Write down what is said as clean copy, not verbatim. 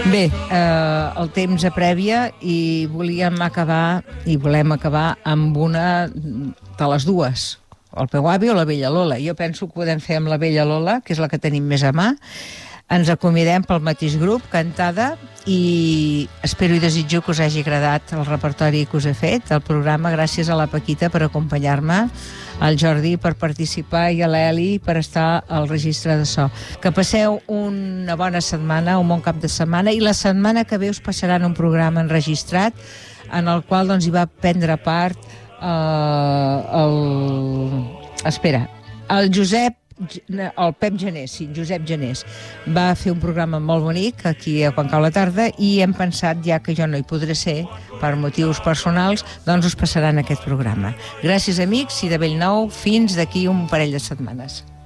Bé, el temps aprèvia i volem acabar amb una de les dues, el Peu Avi o la Vella Lola. Jo penso que podem fer amb la Vella Lola, que és la que tenim més a mà. Ens acomidem pel mateix grup, cantada, i espero i desitjo que us hagi agradat el repertori que us he fet, el programa. Gràcies a la Paquita per acompanyar-me, al Jordi per participar i a l'Eli per estar al registre de so. Que passeu una bona setmana, un bon cap de setmana, i la setmana que ve us passaran un programa enregistrat en el qual doncs, hi va prendre part el Pep Genés, sí, Josep Genés. Va fer un programa molt bonic aquí a Quan cau la tarda i hem pensat, ja que jo no hi podré ser per motius personals, doncs us passaran aquest programa. Gràcies, amics, i de bell nou fins d'aquí un parell de setmanes.